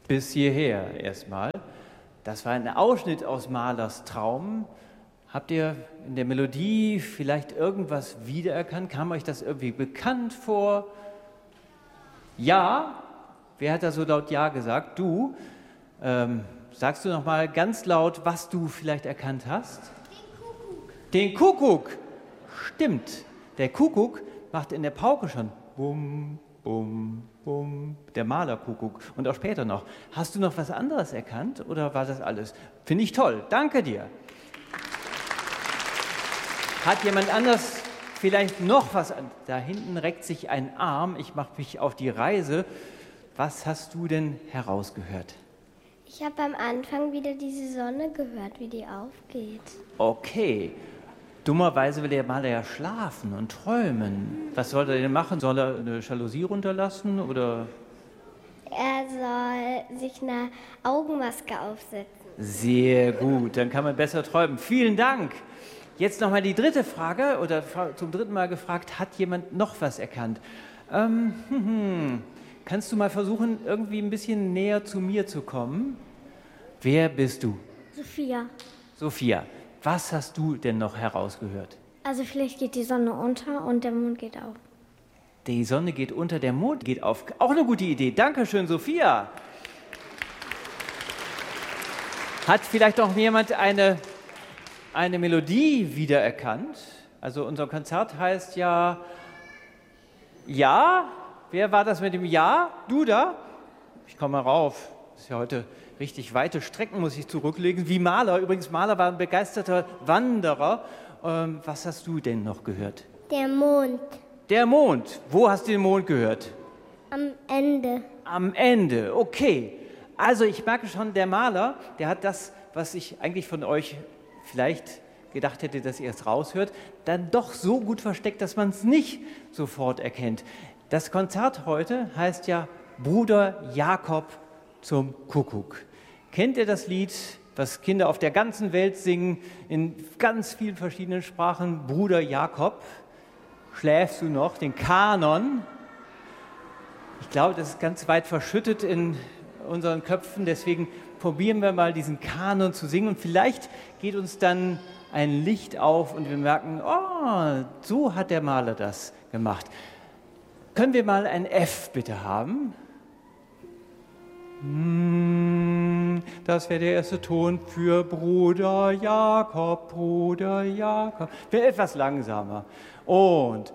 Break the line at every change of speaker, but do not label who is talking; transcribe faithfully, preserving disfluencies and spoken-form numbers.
bis hierher erstmal. Das war ein Ausschnitt aus Mahlers Traum. Habt ihr in der Melodie vielleicht irgendwas wiedererkannt? Kam euch das irgendwie bekannt vor? Ja? Wer hat da so laut Ja gesagt? Du? Ähm, sagst du noch mal ganz laut, was du vielleicht erkannt hast? Den Kuckuck. Den Kuckuck. Stimmt. Der Kuckuck macht in der Pauke schon Bum, Bum, Bum, der Malerkuckuck und auch später noch. Hast du noch was anderes erkannt oder war das alles? Finde ich toll. Danke dir. Hat jemand anders vielleicht noch was an? Da hinten reckt sich ein Arm. Ich mache mich auf die Reise. Was hast du denn herausgehört?
Ich habe am Anfang wieder diese Sonne gehört, wie die aufgeht.
Okay. Dummerweise will der Maler ja schlafen und träumen. Was soll er denn machen? Soll er eine Jalousie runterlassen oder?
Er soll sich eine Augenmaske aufsetzen.
Sehr gut, dann kann man besser träumen. Vielen Dank. Jetzt nochmal die dritte Frage, oder zum dritten Mal gefragt, hat jemand noch was erkannt? Ähm, hm, hm. Kannst du mal versuchen, irgendwie ein bisschen näher zu mir zu kommen? Wer bist du?
Sophia.
Sophia, was hast du denn noch herausgehört?
Also vielleicht geht die Sonne unter und der Mond geht auf.
Die Sonne geht unter, der Mond geht auf. Auch eine gute Idee. Dankeschön, Sophia. Hat vielleicht noch jemand eine, eine Melodie wiedererkannt? Also unser Konzert heißt ja Ja. Wer war das mit dem Ja? Du da? Ich komme mal rauf. Das ist ja heute richtig weite Strecken, muss ich zurücklegen. Wie Maler. Übrigens, Maler war ein begeisterter Wanderer. Ähm, was hast du denn noch gehört?
Der Mond.
Der Mond. Wo hast du den Mond gehört?
Am Ende.
Am Ende, okay. Also ich merke schon, der Maler, der hat das, was ich eigentlich von euch vielleicht gedacht hätte, dass ihr es raushört, dann doch so gut versteckt, dass man es nicht sofort erkennt. Das Konzert heute heißt ja Bruder Jakob zum Kuckuck. Kennt ihr das Lied, was Kinder auf der ganzen Welt singen, in ganz vielen verschiedenen Sprachen? Bruder Jakob, schläfst du noch? Den Kanon. Ich glaube, das ist ganz weit verschüttet in unseren Köpfen, deswegen probieren wir mal diesen Kanon zu singen und vielleicht geht uns dann ein Licht auf und wir merken, oh, so hat der Maler das gemacht. Können wir mal ein F bitte haben? Das wäre der erste Ton für Bruder Jakob, Bruder Jakob. Wäre etwas langsamer. Und